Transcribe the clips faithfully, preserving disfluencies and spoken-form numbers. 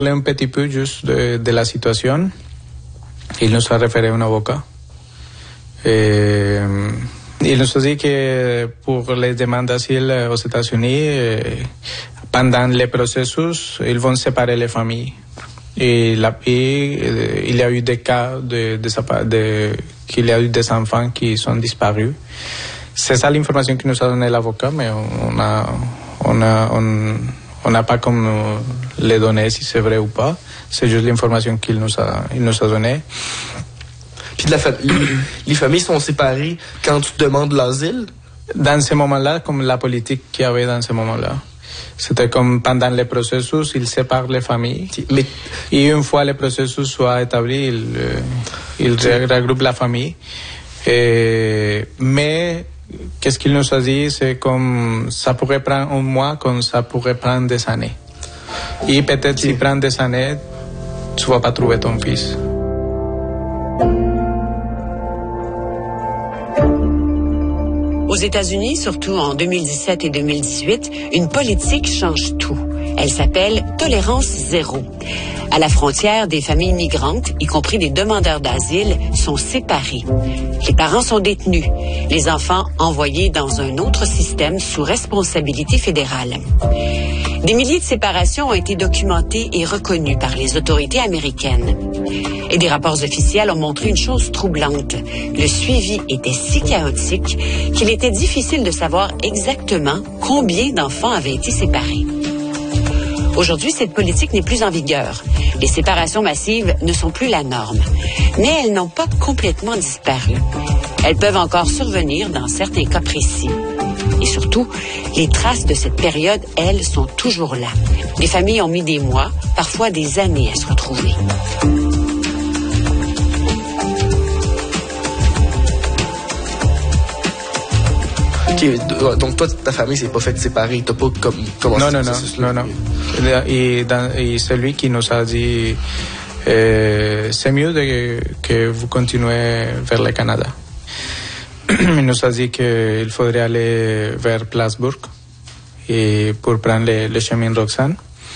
Un petit peu juste de, de la situation. Il nous a référé un avocat. Et, il nous a dit que pour les demandes d'asile aux États-Unis, pendant les processus, ils vont séparer les familles. Et, la, et il y a eu des cas de, de, de, qu'il y a eu des enfants qui sont disparus. C'est ça l'information que nous a donné l'avocat, mais on a, on a, on, on n'a pas comme les données si c'est vrai ou pas. C'est juste l'information qu'il nous a, il nous a donnée. Puis de la fa- les, les familles sont séparées quand tu demandes l'asile? Dans ce moment-là, comme la politique qu'il y avait dans ce moment-là. C'était comme pendant le processus, ils séparent les familles. Mais... Et une fois le processus soit établi, ils, ils regroupent la famille. Et, mais qu'est-ce qu'il nous a dit, c'est comme ça pourrait prendre un mois, comme ça pourrait prendre des années. Et peut-être si prend des années, tu vas pas trouver ton fils. Aux États-Unis, surtout en deux mille dix-sept et deux mille dix-huit, une politique change tout. Elle s'appelle tolérance zéro. À la frontière, des familles migrantes, y compris des demandeurs d'asile, sont séparées. Les parents sont détenus, les enfants envoyés dans un autre système sous responsabilité fédérale. Des milliers de séparations ont été documentées et reconnues par les autorités américaines. Et des rapports officiels ont montré une chose troublante. Le suivi était si chaotique qu'il était difficile de savoir exactement combien d'enfants avaient été séparés. Aujourd'hui, cette politique n'est plus en vigueur. Les séparations massives ne sont plus la norme. Mais elles n'ont pas complètement disparu. Elles peuvent encore survenir dans certains cas précis. Et surtout, les traces de cette période, elles, sont toujours là. Les familles ont mis des mois, parfois des années à se retrouver. Okay, donc toi, ta famille s'est pas faite séparer, t'as pas comme commencé non, non, non, non, non. Et, dans, et celui qui nous a dit, euh, c'est mieux de, que vous continuez vers le Canada. Il nous a dit qu'il faudrait aller vers Plattsburgh et pour prendre le, le chemin Roxane.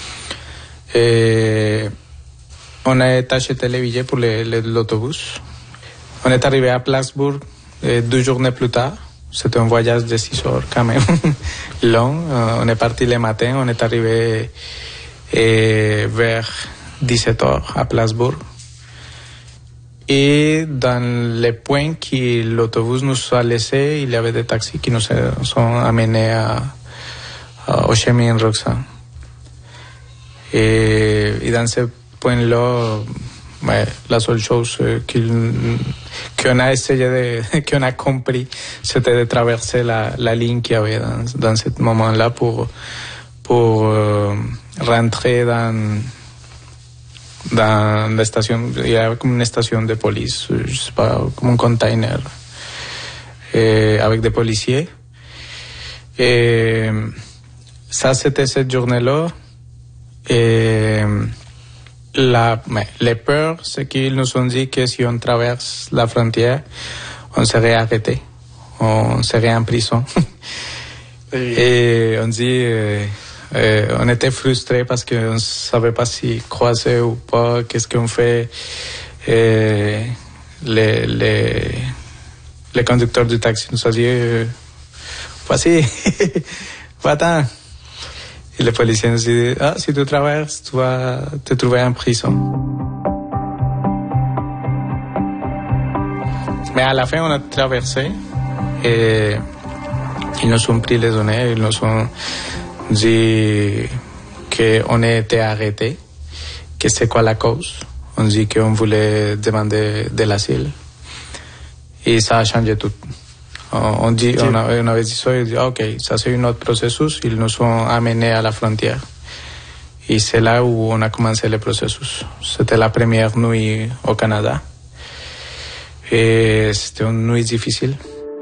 Et on a acheté les billets pour le, le, l'autobus. On est arrivé à Plattsburgh euh, deux journées plus tard. C'était un voyage de six heures quand même, long. Euh, on est parti le matin, on est arrivé euh, vers dix-sept heures à Plattsburgh. Et dans les points que l'autobus nous a laissés, il y avait des taxis qui nous ont amenés à, à, au chemin Roxane. Et, et dans ce point-là, ouais, la seule chose qu'on a essayé de, qu'on a compris, c'était de traverser la, la ligne qu'il y avait dans, dans ce moment-là pour, pour euh, rentrer dans, dans la station. Il y avait comme une station de police, je sais pas, comme un container, et avec des policiers. Et ça, c'était cette journée-là. Et La, mais les peurs, c'est qu'ils nous ont dit que si on traverse la frontière, on serait arrêté, on serait en prison. Et on dit, euh, euh, on était frustrés parce qu'on ne savait pas si croiser ou pas, qu'est-ce qu'on fait. Et les, les, les conducteurs du taxi nous ont dit, euh, voici, va-t'en. Et les policiers nous disent, ah, si tu traverses, tu vas te trouver en prison. Mais à la fin, on a traversé et ils nous ont pris les données, ils nous ont dit qu'on a été arrêtés, que c'est quoi la cause. On dit qu'on voulait demander de l'asile et ça a changé tout. On, dit, on, a, on avait dit ça, et dit, ok, ça c'est un autre processus, ils nous ont amenés à la frontière. Et c'est là où on a commencé le processus. C'était la première nuit au Canada. Et c'était une nuit difficile.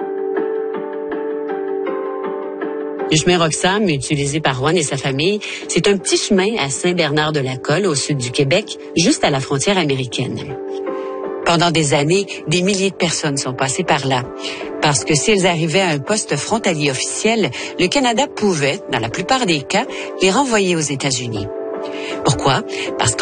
Le chemin Roxham, utilisé par Juan et sa famille, c'est un petit chemin à Saint-Bernard-de-la-Colle, au sud du Québec, juste à la frontière américaine. Pendant des années, des milliers de personnes sont passées par là. Parce que s'ils arrivaient à un poste frontalier officiel, le Canada pouvait, dans la plupart des cas, les renvoyer aux États-Unis. Pourquoi? Parce